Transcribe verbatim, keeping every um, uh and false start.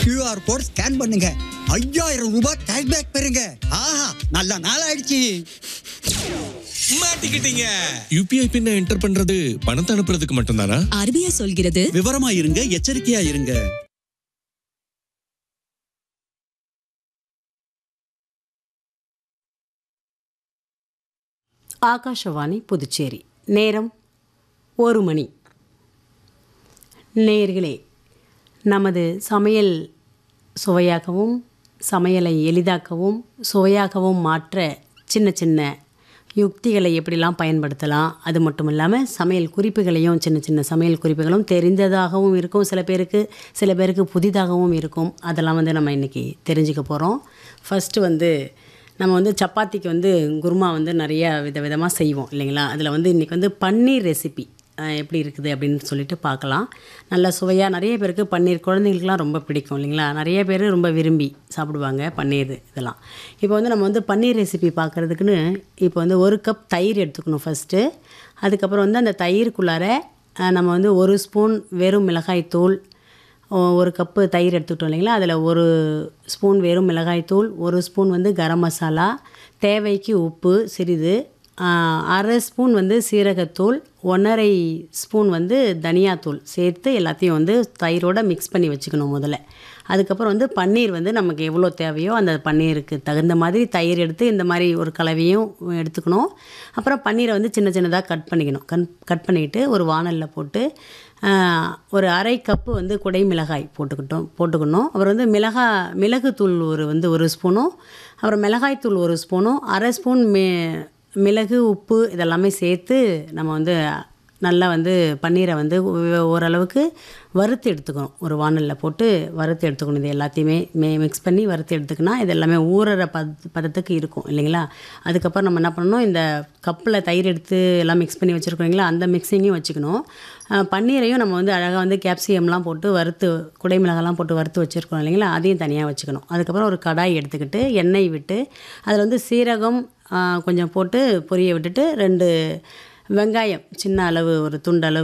QR code scan பண்ணுங்க, ஐயாயிரம் ரூபாய் கேஷ்பேக் பெறுங்க. ஆஹா, நல்ல நாள் ஆயிடுச்சு. மாட்டிக்கிட்டீங்க. யூபிஐ பின்ன என்டர் பண்றது பணத்தை அனுப்புறதுக்கு மட்டும்தானா? ஆர்பிஐ சொல்கிறது, விவரமா இருங்க, எச்சரிக்கையா இருங்க. ஆகாஷவாணி புதுச்சேரி. நேரம் ஒரு மணி. நேயர்களே, நமது சமையல் சுவையாகவும் சமையலை எளிதாக்கவும் சுவையாகவும் மாற்ற சின்ன சின்ன யுக்திகளை எப்படிலாம் பயன்படுத்தலாம், அது மட்டும் இல்லாமல் சமையல் குறிப்புகளையும் சின்ன சின்ன சமையல் குறிப்புகளும் தெரிந்ததாகவும் இருக்கும், சில பேருக்கு சில பேருக்கு புதிதாகவும் இருக்கும். அதெல்லாம் வந்து நம்ம இன்றைக்கி தெரிஞ்சுக்க போகிறோம். ஃபஸ்ட்டு வந்து நம்ம வந்து சப்பாத்திக்கு வந்து குருமா வந்து நிறையா வித விதமாக செய்வோம் இல்லைங்களா. அதில் வந்து இன்றைக்கி வந்து பன்னீர் ரெசிபி எப்படி இருக்குது அப்படின்னு சொல்லிட்டு பார்க்கலாம். நல்ல சுவையாக நிறைய பேருக்கு பன்னீர் குழந்தைங்களுக்குலாம் ரொம்ப பிடிக்கும் இல்லைங்களா. நிறைய பேர் ரொம்ப விரும்பி சாப்பிடுவாங்க பன்னீர் இதெல்லாம். இப்போ வந்து நம்ம வந்து பன்னீர் ரெசிபி பார்க்குறதுக்குன்னு இப்போ வந்து ஒரு கப் தயிர் எடுத்துக்கணும் ஃபஸ்ட்டு. அதுக்கப்புறம் வந்து அந்த தயிருக்குள்ளார நம்ம வந்து ஒரு ஸ்பூன் வெறும் மிளகாய்த்தூள், ஒரு கப்பு தயிர் எடுத்துக்கிட்டோம் இல்லைங்களா, அதில் ஒரு ஸ்பூன் வெறும் மிளகாய்த்தூள், ஒரு ஸ்பூன் வந்து கரம் மசாலா, தேவைக்கு உப்பு சிறிது, அரை ஸ்பூன் வந்து சீரகத்தூள், ஒன்றரை ஸ்பூன் வந்து தனியாத்தூள் சேர்த்து எல்லாத்தையும் வந்து தயிரோடு மிக்ஸ் பண்ணி வச்சுக்கணும் முதல்ல. அதுக்கப்புறம் வந்து பன்னீர் வந்து நமக்கு எவ்வளோ தேவையோ அந்த பன்னீருக்கு தகுந்த மாதிரி தயிர் எடுத்து இந்த மாதிரி ஒரு கலவையும் எடுத்துக்கணும். அப்புறம் பன்னீரை வந்து சின்ன சின்னதாக கட் பண்ணிக்கணும். கட் கட் பண்ணிவிட்டு ஒரு வாணலில் போட்டு ஒரு அரை கப்பு வந்து குடை மிளகாய் போட்டுக்கிட்டோம் போட்டுக்கணும். அப்புறம் வந்து மிளகா மிளகுத்தூள் ஒரு வந்து ஒரு ஸ்பூனும், அப்புறம் மிளகாய்த்தூள் ஒரு ஸ்பூனும், அரை ஸ்பூன் மி மிளகு உப்பு இதெல்லாமே சேர்த்து நம்ம வந்து நல்லா வந்து பன்னீரை வந்து ஓரளவுக்கு வறுத்து எடுத்துக்கணும். ஒரு வாணலில் போட்டு வறுத்து எடுத்துக்கணும். இது எல்லாத்தையுமே மே மிக்ஸ் பண்ணி வறுத்து எடுத்துக்கினா இது எல்லாமே ஊறுற பத பதத்துக்கு இருக்கும் இல்லைங்களா. அதுக்கப்புறம் நம்ம என்ன பண்ணணும், இந்த கப்பில் தயிர் எடுத்து எல்லாம் மிக்ஸ் பண்ணி வச்சுருக்கோங்களா, அந்த மிக்ஸிங்கையும் வச்சுக்கணும். பன்னீரையும் நம்ம வந்து அழகாக வந்து கேப்சிகம்லாம் போட்டு வறுத்து குடை மிளகாலாம் போட்டு வறுத்து வச்சுருக்கோம் இல்லைங்களா, அதையும் தனியாக வச்சுக்கணும். அதுக்கப்புறம் ஒரு கடாய் எடுத்துக்கிட்டு எண்ணெய் விட்டு அதில் வந்து சீரகம் கொஞ்சம் போட்டு பொரிய விட்டுட்டு ரெண்டு வெங்காயம் சின்ன அளவு ஒரு துண்டளவு